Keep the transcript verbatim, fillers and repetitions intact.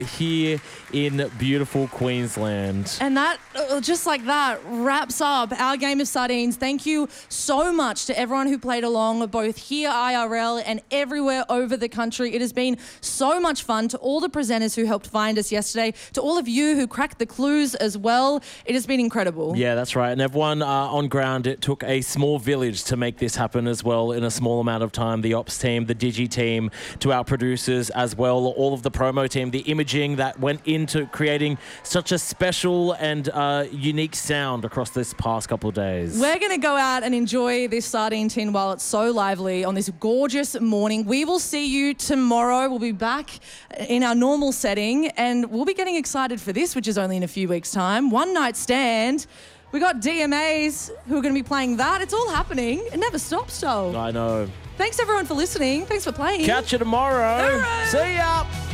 here in beautiful Queensland. And that, uh, just like that, wraps up our game of sardines. Thank you so much to everyone who played along, both here I R L and everywhere over the country. It has been so much fun. To all the presenters who helped find us yesterday, to all of you who cracked the clues as well, it has been incredible. Yeah, that's right. And everyone uh, on ground, it took a small village to make this happen as well in a small amount of time. The ops team, the digi team, to our producers as well, all of the promo team, the imaging that went into creating such a special and uh, unique sound across this past couple of days. We're going to go out and enjoy this sardine tin while it's so lively on this gorgeous morning. We will see you tomorrow. We'll be back in our normal setting and we'll be getting excited for this, which is only in a few weeks' time. One Night Stand. We got D M As who are going to be playing that. It's all happening. It never stops, though. I know. Thanks, everyone, for listening. Thanks for playing. Catch you tomorrow. All right. See ya.